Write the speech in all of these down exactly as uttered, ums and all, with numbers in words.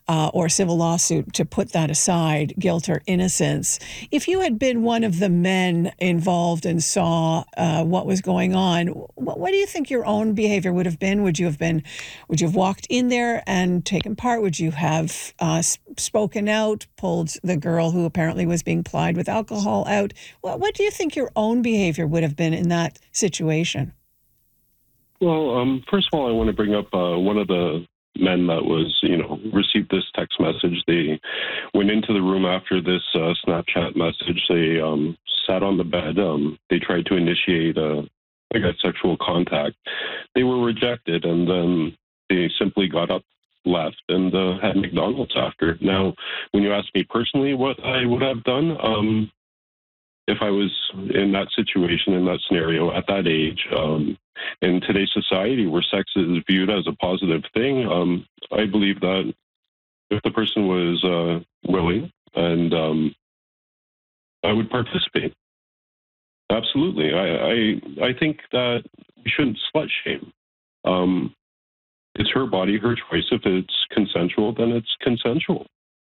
uh, or civil lawsuit to put that aside, guilt or innocence. If you had been one of the men involved and saw uh, what was going on, what, what do you think your own behavior would have been? Would you have been, would you have walked in there and taken part? Would you have uh, spoken out, pulled the girl who apparently was being plied with alcohol out? What, what do you think your own behavior would have been in that situation? Well, um, first of all, I want to bring up uh, one of the men that was, you know, received this text message. They went into the room after this uh, Snapchat message. They um, sat on the bed. Um, they tried to initiate a, like a sexual contact. They were rejected, and then they simply got up, left, and uh, had McDonald's after. Now, when you ask me personally what I would have done, um, if I was in that situation, in that scenario, at that age, um, in today's society where sex is viewed as a positive thing, um, I believe that if the person was uh, willing, and um, I would participate. Absolutely. I, I, I think that we shouldn't slut shame. Um, it's her body, her choice. If it's consensual, then it's consensual.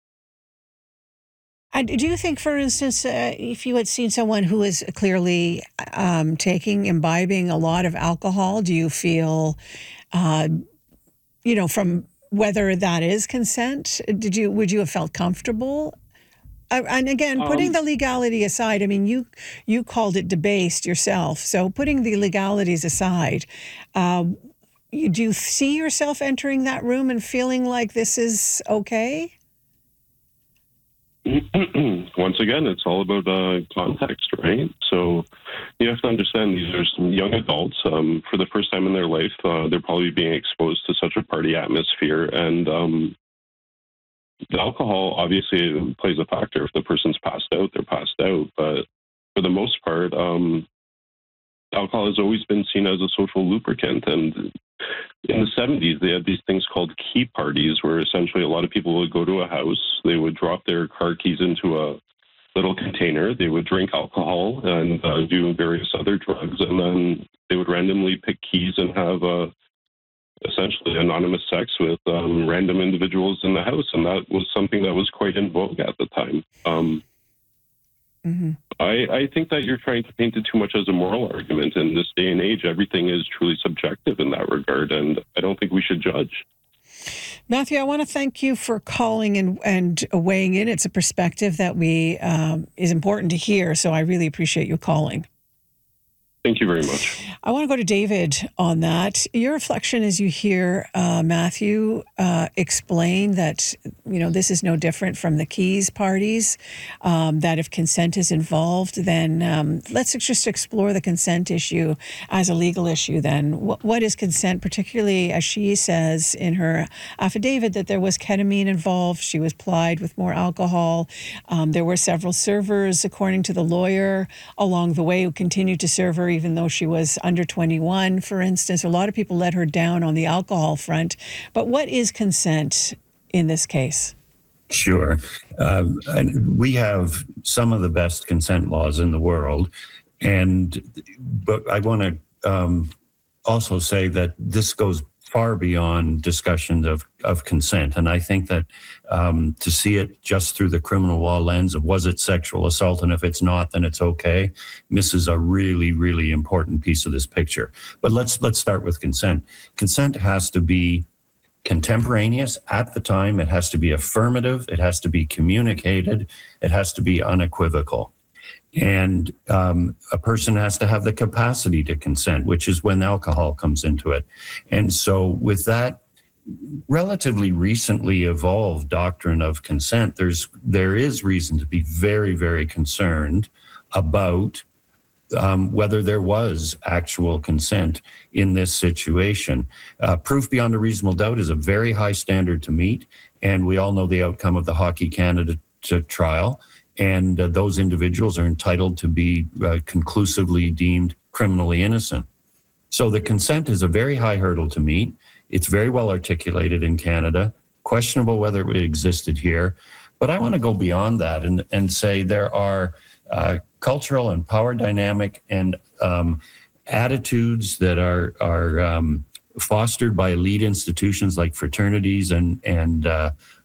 And do you think, for instance, uh, if you had seen someone who is clearly um, taking, imbibing a lot of alcohol, do you feel, uh, you know, from whether that is consent, did you would you have felt comfortable? Uh, and again, putting um, the legality aside, I mean, you you called it debased yourself. So putting the legalities aside, uh, you, do you see yourself entering that room and feeling like this is okay? Once again, it's all about uh, context, right? So you have to understand these are some young adults. Um, for the first time in their life, uh, they're probably being exposed to such a party atmosphere. And um, the alcohol obviously plays a factor. If the person's passed out, they're passed out. But for the most part, um, alcohol has always been seen as a social lubricant. And in the seventies, they had these things called key parties, where essentially a lot of people would go to a house, they would drop their car keys into a little container, they would drink alcohol and uh, do various other drugs, and then they would randomly pick keys and have uh, essentially anonymous sex with um, random individuals in the house. And that was something that was quite in vogue at the time. Um, Mm-hmm. I, I think that you're trying to paint it too much as a moral argument. In this day and age, everything is truly subjective in that regard, and I don't think we should judge. Matthew, I want to thank you for calling and, and weighing in. It's a perspective that we um, is important to hear, so I really appreciate you calling. Thank you very much. I want to go to David on that. Your reflection as you hear uh, Matthew uh, explain that, you know, this is no different from the keys parties, um, that if consent is involved, then um, let's just explore the consent issue as a legal issue then. What, what is consent, particularly as she says in her affidavit that there was ketamine involved, she was plied with more alcohol, um, there were several servers, according to the lawyer, along the way who continued to serve her even though she was under twenty-one, for instance. A lot of people let her down on the alcohol front. But what is consent in this case? Sure. Uh, we have some of the best consent laws in the world. And but I want to um, also say that this goes far beyond discussions of, of consent. And I think that um, to see it just through the criminal law lens of was it sexual assault, and if it's not, then it's okay, misses a really, really important piece of this picture. But let's let's start with consent. Consent has to be contemporaneous at the time. It has to be affirmative. It has to be communicated. It has to be unequivocal. And um, a person has to have the capacity to consent, which is when alcohol comes into it. And so with that relatively recently evolved doctrine of consent, there's there is reason to be very, very concerned about um, whether there was actual consent in this situation. Uh, proof beyond a reasonable doubt is a very high standard to meet, and we all know the outcome of the Hockey Canada t- trial. And uh, those individuals are entitled to be uh, conclusively deemed criminally innocent. So the consent is a very high hurdle to meet. It's very well articulated in Canada, questionable whether it existed here. But I want to go beyond that and, and say there are uh, cultural and power dynamic and um, attitudes that are, are um, fostered by elite institutions like fraternities and, and uh,